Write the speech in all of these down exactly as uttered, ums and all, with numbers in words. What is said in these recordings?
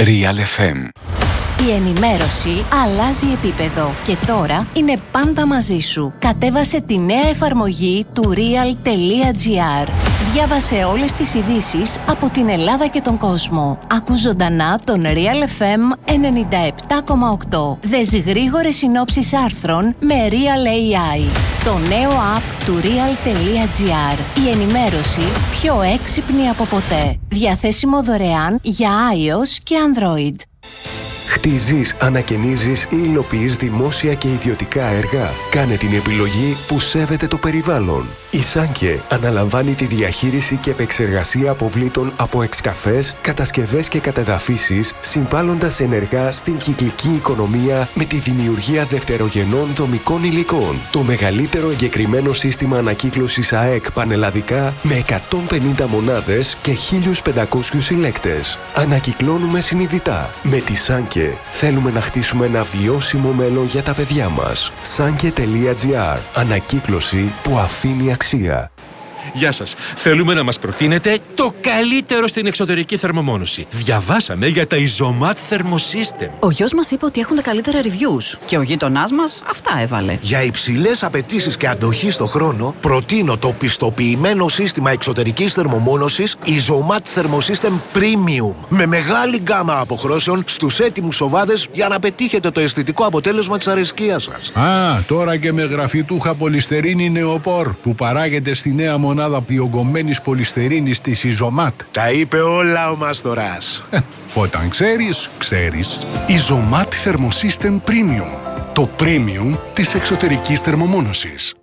Real εφ εμ. Η ενημέρωση αλλάζει επίπεδο και τώρα είναι πάντα μαζί σου. Κατέβασε τη νέα εφαρμογή του real.gr. Διάβασε όλες τις ειδήσεις από την Ελλάδα και τον κόσμο. Ακού ζωντανά τον Real εφ εμ ενενήντα επτά κόμμα οκτώ. Δες γρήγορες συνόψεις άρθρων με Real έι άι. Το νέο app του real.gr. Η ενημέρωση πιο έξυπνη από ποτέ. Διαθέσιμο δωρεάν για iOS και Android. Χτίζεις, ανακαινίζεις ή υλοποιείς δημόσια και ιδιωτικά έργα. Κάνε την επιλογή που σέβεται το περιβάλλον. Η Σάνκε αναλαμβάνει τη διαχείριση και επεξεργασία αποβλήτων από εξκαφές, κατασκευές και κατεδαφίσεις, συμβάλλοντας ενεργά στην κυκλική οικονομία με τη δημιουργία δευτερογενών δομικών υλικών. Το μεγαλύτερο εγκεκριμένο σύστημα ανακύκλωσης ΑΕΚ πανελλαδικά με εκατόν πενήντα μονάδες και χίλιους πεντακόσιους συλλέκτες. Ανακυκλώνουμε συνειδητά. Με τη Σάνκε θέλουμε να χτίσουμε ένα βιώσιμο μέλλον για τα παιδιά μας. Sanke.gr. Ανακύκλωση που αφήνει αξία. Γεια σας. Θέλουμε να μας προτείνετε το καλύτερο στην εξωτερική θερμομόνωση. Διαβάσαμε για τα Isomat Thermosystem. Ο γιος μας είπε ότι έχουν τα καλύτερα reviews και ο γείτονάς μας αυτά έβαλε. Για υψηλές απαιτήσεις και αντοχή στο χρόνο, προτείνω το πιστοποιημένο σύστημα εξωτερικής θερμομόνωσης Isomat Thermosystem Premium. Με μεγάλη γκάμα αποχρώσεων στους έτοιμους οβάδες για να πετύχετε το αισθητικό αποτέλεσμα της αρεσκίας σας. Α, τώρα και με γραφιτούχα πολυστερίνη νεοπόρ που παράγεται στη νέα μονάδα διογκωμένης πολυστερίνης της Isomat. Τα είπε όλα ο Μαστοράς. Ε, όταν ξέρεις, ξέρεις. Isomat Thermosystem Premium. Το premium της εξωτερικής θερμομόνωσης.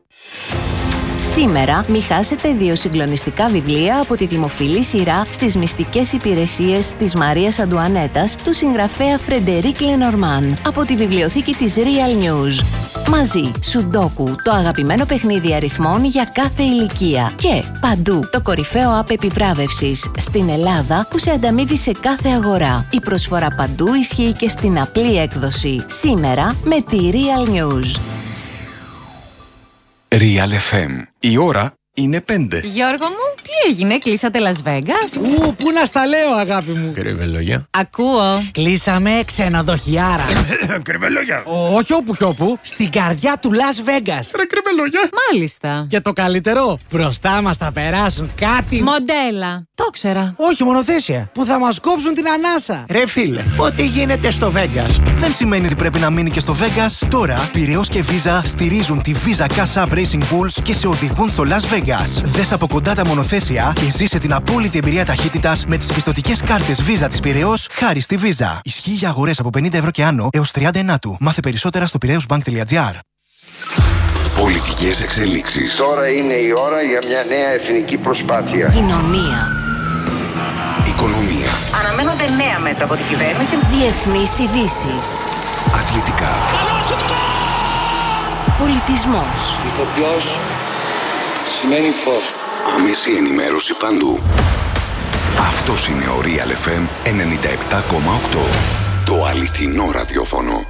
Σήμερα μη χάσετε δύο συγκλονιστικά βιβλία από τη δημοφιλή σειρά στις μυστικές υπηρεσίες της Μαρίας Αντουανέτας του συγγραφέα Φρεντερίκ Λενορμάν από τη βιβλιοθήκη της Real News. Μαζί, Σουντόκου, το αγαπημένο παιχνίδι αριθμών για κάθε ηλικία. Και παντού, το κορυφαίο app επιβράβευσης στην Ελλάδα που σε ανταμείβει σε κάθε αγορά. Η προσφορά παντού ισχύει και στην απλή έκδοση. Σήμερα με τη Real News. Real εφ εμ. Η ώρα είναι πέντε. Γιώργο μου, τι έγινε, κλείσατε Las Vegas? Ου, πού να στα λέω, αγάπη μου. Κρυβελόγια. Ακούω. Κλείσαμε ξενοδοχιάρα. Κρυβελόγια. Όχι όπου κι όπου, στην καρδιά του Las Vegas. Ρε κρυβελόγια. Μάλιστα. Και το καλύτερο, μπροστά μας θα περάσουν κάτι. Μοντέλα. Το ξέρα. Όχι, μονοθέσια. Που θα μας κόψουν την ανάσα. Ρε φίλε, ό,τι γίνεται στο Vegas δεν σημαίνει ότι πρέπει να μείνει και στο Vegas. Τώρα, Πειραιώς και Visa στηρίζουν τη Visa Cash App Racing Bulls και σε οδηγούν στο Las Vegas. Δες από κοντά τα μονοθέσια και ζήσε την απόλυτη εμπειρία ταχύτητας με τις πιστωτικές κάρτες Visa της Πειραιώς χάρη στη Visa. Ισχύει για αγορές από πενήντα ευρώ και άνω έως τριάντα ενάτου. Μάθε περισσότερα στο πειραιώσbank.gr. Πολιτικές εξελίξεις. Τώρα είναι η ώρα για μια νέα εθνική προσπάθεια. Κοινωνία. Οικονομία. Αναμένονται νέα μέτρα από την κυβέρνηση. Διεθνείς ειδήσεις. Αθλητικά. Πολιτισμός. Ηθοποιός σημαίνει φως. Άμεση ενημέρωση παντού. Αυτός είναι ο Real εφ εμ ενενήντα επτά κόμμα οκτώ. Το αληθινό ραδιόφωνο.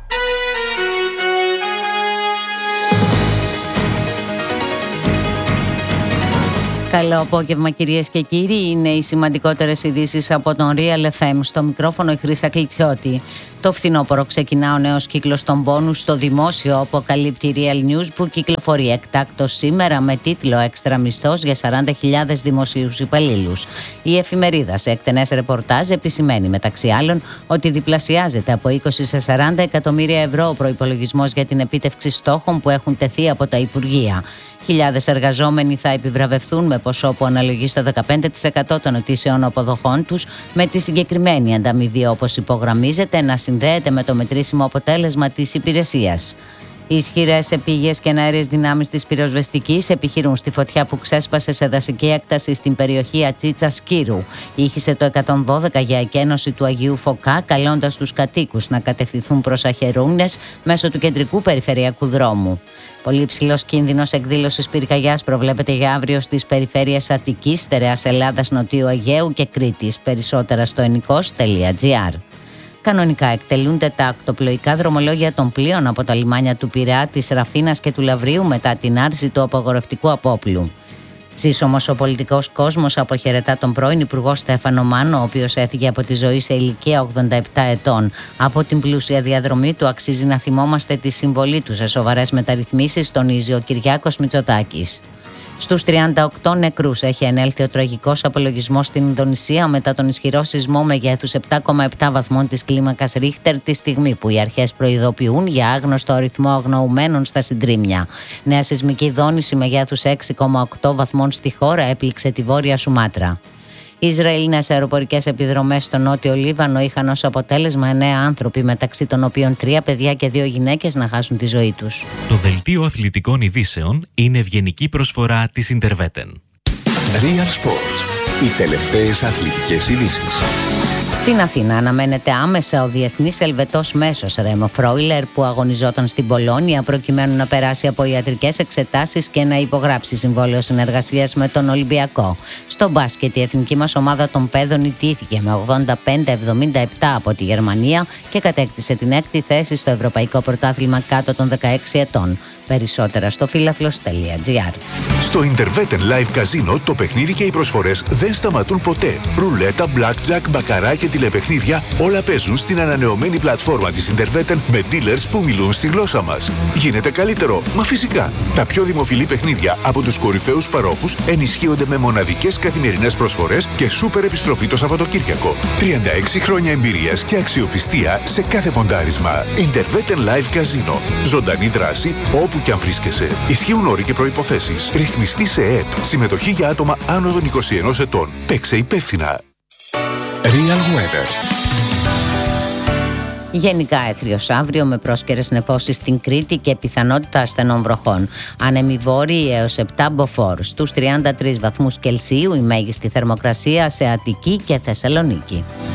Καλό απόγευμα κυρίες και κύριοι, είναι οι σημαντικότερες ειδήσεις από τον Real εφ εμ. Στο μικρόφωνο η Χρύσα Κλιτσιώτη. Το φθινόπωρο ξεκινά ο νέος κύκλος των μπόνους στο δημόσιο, αποκαλύπτει η Real News, που κυκλοφορεί εκτάκτως σήμερα με τίτλο «Έξτρα μισθός για σαράντα χιλιάδες δημοσίους υπαλλήλους». Η εφημερίδα σε εκτενές ρεπορτάζ επισημαίνει μεταξύ άλλων ότι διπλασιάζεται από είκοσι σε σαράντα εκατομμύρια ευρώ ο προϋπολογισμός για την επίτευξη στόχων που έχουν τεθεί από τα Υπουργεία. Χιλιάδες εργαζόμενοι θα επιβραβευτούν με ποσό που αναλογεί στο δεκαπέντε τοις εκατό των ετήσιων αποδοχών τους, με τη συγκεκριμένη ανταμοιβή, όπως υπογραμμίζεται, να συνδέεται με το μετρήσιμο αποτέλεσμα της υπηρεσίας. Οι ισχυρές επίγειες και εναέριες δυνάμεις της πυροσβεστικής επιχειρούν στη φωτιά που ξέσπασε σε δασική έκταση στην περιοχή Ατσίτσα Σκύρου. Ήχησε το εκατόν δώδεκα για εκένωση του Αγίου Φωκά, καλώντας τους κατοίκους να κατευθυνθούν προς Αχερούνες μέσω του κεντρικού περιφερειακού δρόμου. Πολύ υψηλός κίνδυνος εκδήλωσης πυρκαγιάς προβλέπεται για αύριο στις περιφέρειες Αττικής, Στερεάς Ελλάδας, Νοτιού Αιγαίου και Κρήτης. Περισσότερα στο ενικός τελεία τζι άρ. Κανονικά εκτελούνται τα ακτοπλοϊκά δρομολόγια των πλοίων από τα λιμάνια του Πειραιά, της Ραφίνας και του Λαβρίου μετά την άρση του απαγορευτικού απόπλου. Σύσσωμος ο πολιτικός κόσμος αποχαιρετά τον πρώην Υπουργό Στέφανο Μάνο, ο οποίος έφυγε από τη ζωή σε ηλικία ογδόντα επτά ετών. Από την πλούσια διαδρομή του αξίζει να θυμόμαστε τη συμβολή του σε σοβαρές μεταρρυθμίσεις, τονίζει ο Κυριάκος Μητσοτάκης. Στους τριάντα οκτώ νεκρούς έχει ενέλθει ο τραγικός απολογισμός στην Ινδονησία μετά τον ισχυρό σεισμό μεγέθους επτά κόμμα επτά βαθμών της κλίμακας Ρίχτερ, τη στιγμή που οι αρχές προειδοποιούν για άγνωστο αριθμό αγνοουμένων στα συντρίμμια. Νέα σεισμική δόνηση μεγέθους έξι κόμμα οκτώ βαθμών στη χώρα έπληξε τη Βόρεια Σουμάτρα. Οι Ισραηλινές αεροπορικές επιδρομές στο Νότιο Λίβανο είχαν ως αποτέλεσμα εννέα άνθρωποι, μεταξύ των οποίων τρία παιδιά και δύο γυναίκες, να χάσουν τη ζωή τους. Το δελτίο αθλητικών ειδήσεων είναι ευγενική προσφορά της Interveten. Real Sports. Οι τελευταίες αθλητικές ειδήσεις. Στην Αθήνα αναμένεται άμεσα ο διεθνής Ελβετός μέσος Ρέμο Φρόιλερ, που αγωνιζόταν στην Πολόνια προκειμένου να περάσει από ιατρικές εξετάσεις και να υπογράψει συμβόλαιο συνεργασίας με τον Ολυμπιακό. Στο μπάσκετ η εθνική μας ομάδα των παιδών ιτήθηκε με ογδόντα πέντε εβδομήντα επτά από τη Γερμανία και κατέκτησε την έκτη θέση στο Ευρωπαϊκό Πρωτάθλημα κάτω των δεκαέξι ετών. Περισσότερα στο φίλαθλος τελεία τζι άρ. Στο Interveten Live Casino το παιχνίδι και οι προσφορές δεν σταματούν ποτέ. Ρουλέτα, blackjack, μπακαρά και τηλεπαιχνίδια όλα παίζουν στην ανανεωμένη πλατφόρμα της Interveten με dealers που μιλούν στη γλώσσα μας. Γίνεται καλύτερο, μα φυσικά. Τα πιο δημοφιλή παιχνίδια από τους κορυφαίους παρόχους ενισχύονται με μοναδικές καθημερινές προσφορές και σούπερ επιστροφή το Σαββατοκύριακο. τριάντα έξι χρόνια εμπειρίας και αξιοπιστία σε κάθε ποντάρισμα. Interveten Live Casino. Ζωντανή δράση όπου και αν βρίσκεσαι. Ισχύουν όροι και προϋποθέσεις. Ρυθμιστή σε ΕΕΠ. Συμμετοχή για άτομα άνω των είκοσι ενός ετών. Παίξε υπεύθυνα. Real Weather. Γενικά έθριος αύριο με πρόσκαιρες νεφώσεις στην Κρήτη και πιθανότητα ασθενών βροχών. Άνεμοι βόρειοι έως επτά μποφόρ. Στους τριάντα τρεις βαθμούς Κελσίου η μέγιστη θερμοκρασία σε Αττική και Θεσσαλονίκη.